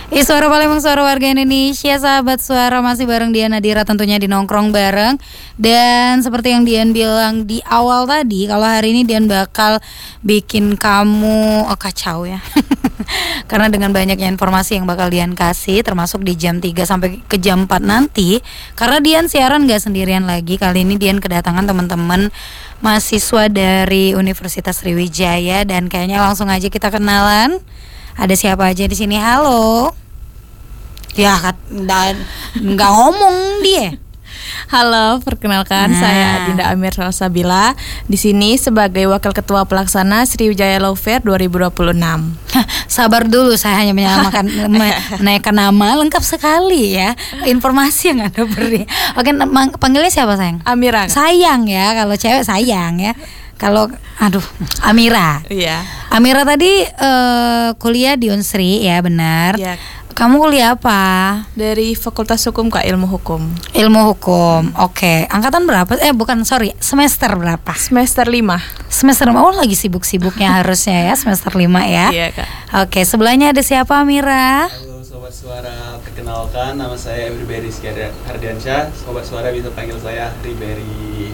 Suara Palembang, suara warga Indonesia, sahabat suara, masih bareng Dian Nadira tentunya di Nongkrong Bareng. Dan seperti yang Dian bilang di awal tadi, kalau hari ini Dian bakal bikin kamu kacau ya. Karena dengan banyaknya informasi yang bakal Dian kasih, termasuk di jam 3 sampai ke jam 4 nanti. Karena Dian siaran gak sendirian lagi. Kali ini Dian kedatangan teman-teman mahasiswa dari Universitas Sriwijaya. Dan kayaknya langsung aja kita kenalan. Ada siapa aja di sini? Halo. Ya, nggak ngomong dia. Halo, perkenalkan saya Adinda Amir Salsabila. Di sini sebagai Wakil Ketua Pelaksana Sriwijaya Law Fair 2026. Sabar dulu, saya hanya menaikkan nama lengkap sekali ya. Informasi yang Anda beri. Oke, panggilnya siapa sayang? Amira. Sayang ya, kalau cewek sayang ya. Kalau Amira. Iya. Amira tadi kuliah di Unsri ya, benar? Iya. Kamu kuliah apa? Dari Fakultas Hukum, Kak, Ilmu Hukum. Ilmu Hukum. Oke. Angkatan berapa? Semester berapa? Semester 5. Semester 5. Oh, lagi sibuk-sibuknya harusnya ya, semester 5 ya. Iya, Kak. Oke, sebelahnya ada siapa, Amira? Halo Sobat Suara, perkenalkan nama saya Ribery Rizky Hardiansyah. Sobat Suara bisa panggil saya Ribery.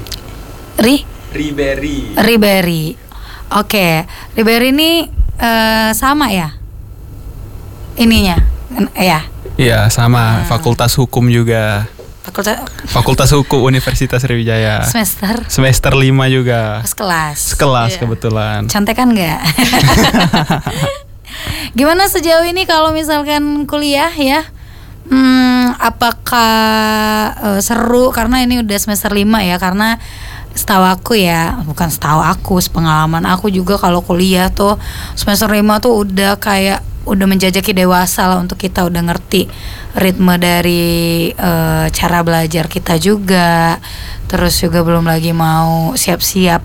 Ribery. Oke, Ribery ini sama ya? Ininya, ya? Iya, sama. Fakultas Hukum juga. Fakultas Hukum Universitas Sriwijaya. Semester 5 juga. Sekelas. Sekelas, kebetulan. Cantik kan nggak? Gimana sejauh ini kalau misalkan kuliah ya? Apakah seru? Karena ini udah semester 5 ya, karena setahu aku ya, bukan setahu aku, sepengalaman aku juga kalau kuliah tuh semester 5 tuh udah menjajaki dewasa lah, untuk kita udah ngerti ritme dari cara belajar kita juga. Terus juga belum lagi mau siap-siap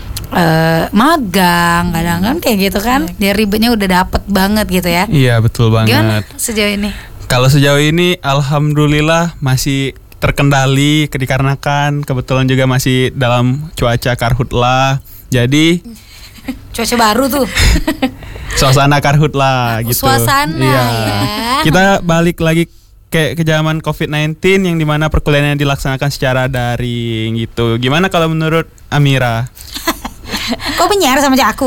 magang, kadang kan kayak gitu kan. Dia ribetnya udah dapet banget gitu ya. Iya, betul banget. Gimana sejauh ini? Kalau sejauh ini alhamdulillah masih terkendali, dikarenakan kebetulan juga masih dalam cuaca karhutlah. Jadi cuaca baru tuh. Suasana karhutlah gitu. Suasana iya. Ya. Kita balik lagi ke zaman COVID-19 yang dimana perkuliahan dilaksanakan secara daring gitu. Gimana kalau menurut Amira? Kok penyiar sama aku?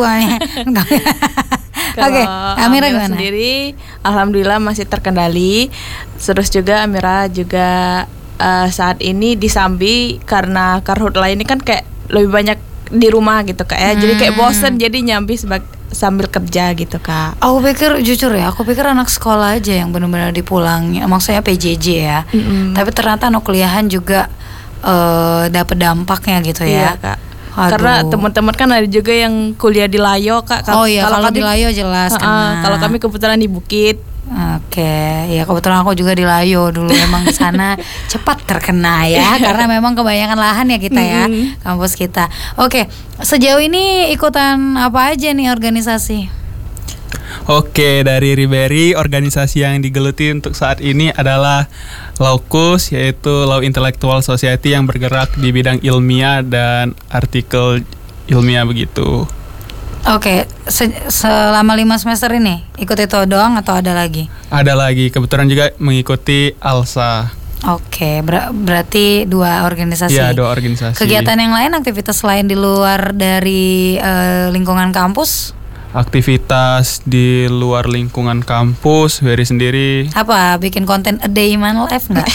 Oke, Amira gimana? Sendiri alhamdulillah masih terkendali. Terus juga Amira juga saat ini di Sambi, karena karhutlah ini kan kayak lebih banyak di rumah gitu Kak ya. Jadi kayak bosen, jadi nyambi sambil kerja gitu Kak. Aku pikir, jujur ya, aku pikir anak sekolah aja yang benar-benar dipulangnya, maksudnya PJJ ya. Tapi ternyata anak kuliahan juga dapat dampaknya gitu ya. Iya Kak. Karena teman-teman kan ada juga yang kuliah di Layo Kak. Oh iya, kalau di Layo jelas kan. Kalau kami kebetulan di Bukit. Oke, ya kebetulan aku juga di Layo dulu. Emang di sana cepat terkena ya, karena memang kebanyakan lahan ya kita ya, kampus kita. Oke, sejauh ini ikutan apa aja nih organisasi? Oke, dari Ribery, organisasi yang digeluti untuk saat ini adalah Lawkus, yaitu Law Intellectual Society yang bergerak di bidang ilmiah dan artikel ilmiah begitu. Oke, selama 5 semester ini ikut itu doang atau ada lagi? Ada lagi, kebetulan juga mengikuti ALSA. Oke, berarti 2 organisasi. Iya, 2 organisasi. Kegiatan yang lain, aktivitas lain di luar dari lingkungan kampus? Aktivitas di luar lingkungan kampus, Wery sendiri. Apa, bikin konten A Day in My Life nggak?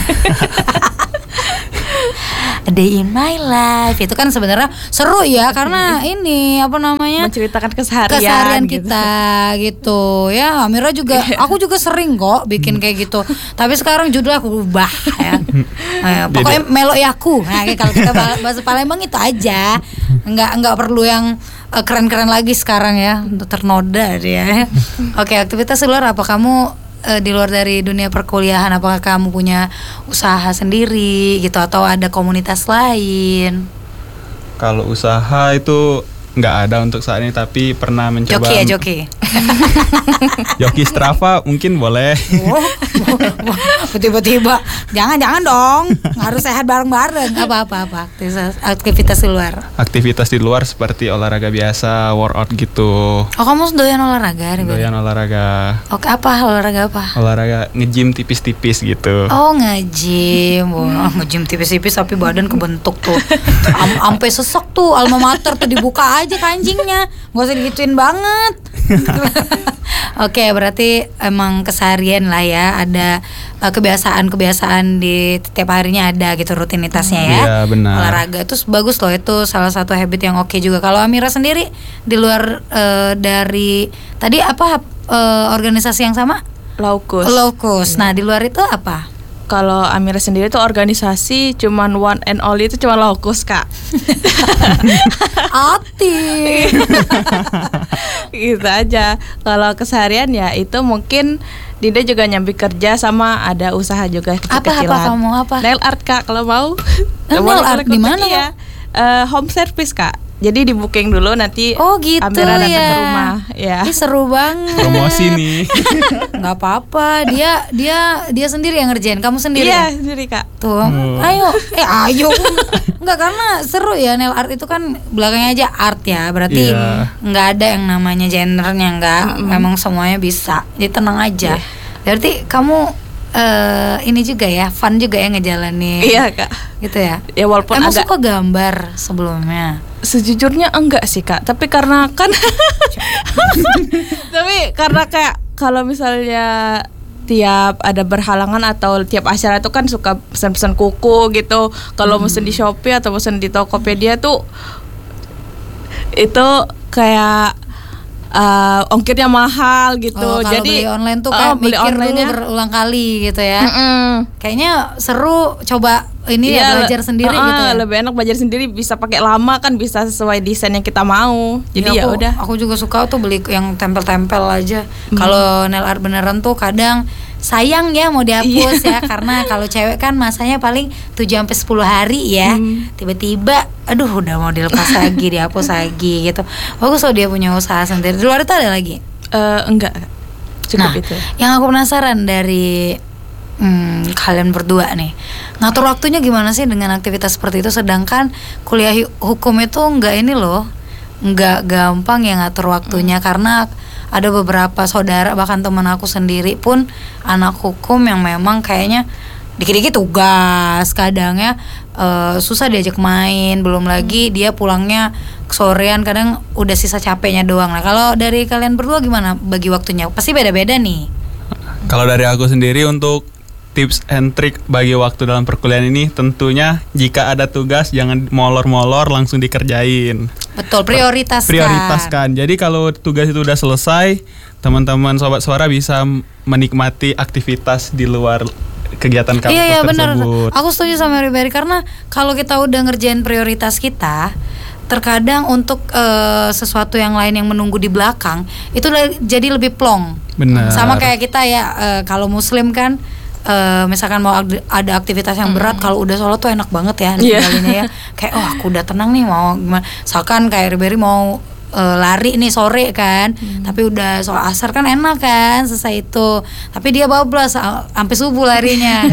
A Day in My Life itu kan sebenarnya seru ya, karena ini apa namanya, menceritakan keseharian kita gitu ya. Amira juga, aku juga sering kok bikin kayak gitu. Tapi sekarang judul aku ubah ya. Pokoknya Melo Yaku. Nah, kalau kita bahasa Palembang itu aja. Enggak perlu yang keren-keren lagi sekarang ya, untuk ternoda dia. Oke, aktivitas luar apa kamu? Di luar dari dunia perkuliahan, apakah kamu punya usaha sendiri gitu, atau ada komunitas lain? Kalau usaha itu nggak ada untuk saat ini, tapi pernah mencoba. Joki ya, joki. Joki Strava mungkin boleh. Tiba-tiba, jangan dong, harus sehat bareng-bareng. Apa aktivitas di luar? Aktivitas di luar seperti olahraga biasa, workout gitu. Oh, kamu doyan olahraga, Ribet? Doyan olahraga. Oke, olahraga apa? Olahraga nge-gym tipis-tipis gitu. Oh, nge-gym. Nge-gym tipis-tipis tapi badan kebentuk tuh. Ampe sesek tuh, alma mater tuh dibuka aja kancingnya. Gak usah digituin banget. Oke, berarti emang keseharian lah ya, ada kebiasaan di tiap harinya ada gitu rutinitasnya ya. Iya, benar. Olahraga itu bagus loh, itu salah satu habit yang oke juga. Kalau Amira sendiri di luar dari tadi organisasi yang sama? Laukus. Nah, di luar itu apa? Kalau Amira sendiri tuh organisasi cuman one and only itu cuma Laukus, Kak. Aktif. Gitu aja. Kalau keseharian ya itu mungkin Dinda juga nyambi kerja sama ada usaha juga kecil-kecilan. Apa kamu apa? Nail art, Kak, kalau mau. Nail art di mana? Ya? Home service, Kak. Jadi di booking dulu nanti gitu Amira datang ya ke rumah ya. Ih, seru banget. Promosi nih. Nggak apa-apa, dia sendiri yang ngerjain, kamu sendiri. Iya, sendiri, Kak. Tuh, ayo. Enggak, karena seru ya, nail art itu kan belakangnya aja art ya. Berarti nggak ada yang namanya gendernya, nggak. Memang semuanya bisa. Jadi tenang aja. Berarti kamu ini juga ya, fun juga ya ngejalanin. Iya, Kak. Gitu ya. Ya walaupun emang agak suka gambar sebelumnya. Sejujurnya enggak sih, Kak, tapi karena kan tapi karena kayak kalau misalnya tiap ada berhalangan atau tiap acara itu kan suka pesan-pesan kuku gitu. Kalau mesen di Shopee atau mesen di Tokopedia tuh itu kayak ongkirnya mahal gitu. Kalau jadi beli online tuh kayak mikir dulu berulang kali gitu ya. Kayaknya seru coba ini ya belajar sendiri gitu ya. Lebih enak belajar sendiri, bisa pakai lama kan, bisa sesuai desain yang kita mau. Jadi ya udah. Aku juga suka tuh beli yang tempel-tempel aja. Kalau nail art beneran tuh kadang sayang ya mau dihapus ya, karena kalau cewek kan masanya paling 7 sampai 10 hari ya. Tiba-tiba aduh udah mau dilepas lagi, dihapus lagi gitu. Bagus loh dia punya usaha sendiri. Di luar itu ada lagi? Enggak. Cukup nah, itu. Yang aku penasaran dari kalian berdua nih, ngatur waktunya gimana sih dengan aktivitas seperti itu, sedangkan kuliah hukum itu nggak gampang ya ngatur waktunya. Karena ada beberapa saudara, bahkan teman aku sendiri pun anak hukum yang memang kayaknya dikit-dikit tugas, kadangnya susah diajak main, belum lagi dia pulangnya sorean, kadang udah sisa capeknya doang. Nah, kalau dari kalian berdua gimana bagi waktunya? Pasti beda-beda nih. Kalau dari aku sendiri, untuk tips and trick bagi waktu dalam perkuliahan ini, tentunya jika ada tugas jangan molor-molor, langsung dikerjain. Betul, prioritaskan. Jadi kalau tugas itu udah selesai, teman-teman sobat suara bisa menikmati aktivitas di luar kegiatan kampus iya, tersebut. Bener. Aku setuju sama Riberi, karena kalau kita udah ngerjain prioritas kita, terkadang untuk sesuatu yang lain yang menunggu di belakang itu jadi lebih plong. Benar. Sama kayak kita ya, kalau muslim kan misalkan mau ada aktivitas yang berat, kalau udah sholat tuh enak banget ya ninggalinnya ya. Kayak aku udah tenang nih, mau gimana. Misalkan kayak Riberi mau lari nih sore kan, tapi udah sholat asar kan enak kan selesai itu, tapi dia bablas sampai subuh larinya.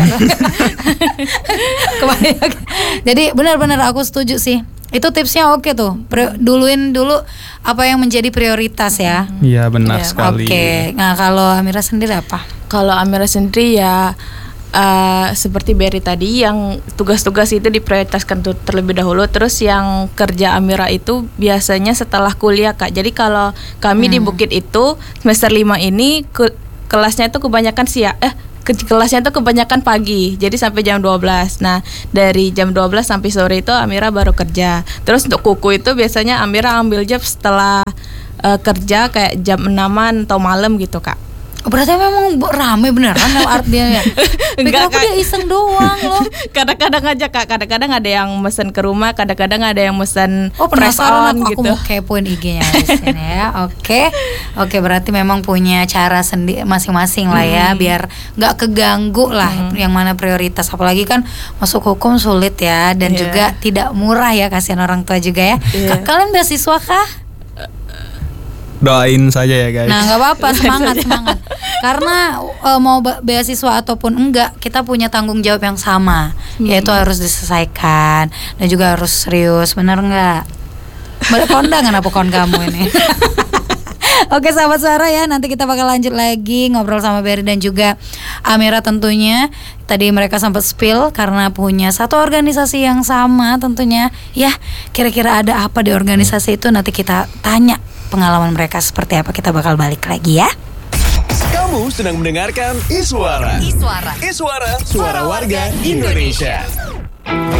Kebanyakan. Jadi benar-benar aku setuju sih. Itu tipsnya oke tuh. Duluin dulu apa yang menjadi prioritas ya. Iya, benar sekali. Oke. Nah, kalau Amira sendiri apa? Kalau Amira sendiri ya seperti Berry tadi, yang tugas-tugas itu diprioritaskan terlebih dahulu. Terus yang kerja Amira itu biasanya setelah kuliah, Kak. Jadi kalau kami di Bukit itu semester 5 ini kelasnya itu kebanyakan kelasnya itu kebanyakan pagi, jadi sampai jam 12. Nah, dari jam 12 sampai sore itu Amira baru kerja. Terus untuk kuku itu biasanya Amira ambil job setelah kerja kayak jam 6-an atau malam gitu, Kak. Berarti memang rame beneran lewat dia ya. Pikir aku Kak. dia iseng doang loh. Kadang-kadang aja Kak, kadang-kadang ada yang mesen ke rumah, kadang-kadang ada yang mesen Oh press penasaran on aku gitu. mau kepoin IG-nya di sini ya. Oke, berarti memang punya cara sendiri masing-masing lah ya, biar nggak keganggu lah yang mana prioritas. Apalagi kan masuk hukum sulit ya, dan Iya. juga tidak murah ya, kasihan orang tua juga ya. Iya. Kalian beasiswa kah? Doain saja ya guys. Nah nggak apa-apa, semangat. Karena mau beasiswa ataupun enggak, kita punya tanggung jawab yang sama, yaitu harus diselesaikan dan juga harus serius, bener nggak? Kondangan apa kon kamu ini? Oke sahabat suara ya, nanti kita bakal lanjut lagi ngobrol sama Berry dan juga Amira tentunya. Tadi mereka sempat spill karena punya satu organisasi yang sama tentunya. Ya, kira-kira ada apa di organisasi itu, nanti kita tanya pengalaman mereka seperti apa. Kita bakal balik lagi ya. Kamu sedang mendengarkan Iswara. Suara warga Indonesia.